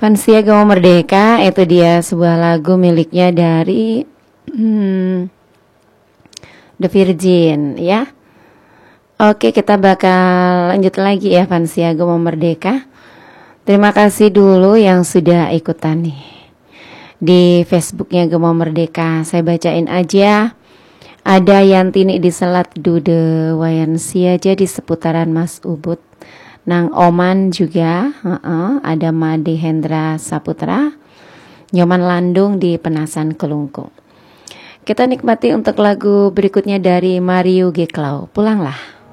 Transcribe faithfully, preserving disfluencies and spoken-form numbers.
Vansia Gemo Merdeka, itu dia sebuah lagu miliknya dari hmm, The Virgin ya. Oke, kita bakal lanjut lagi ya Vansia Gemo Merdeka. Terima kasih dulu yang sudah ikutan nih di Facebooknya Gemo Merdeka. Saya bacain aja. Ada Yantini di Selat Dude Wayansia jadi seputaran Mas Ubud. Nang Oman juga, uh-uh, ada Made Hendra Saputra, Nyoman Landung di Penasan Kelungkung. Kita nikmati untuk lagu berikutnya dari Mario Geklau, Pulanglah.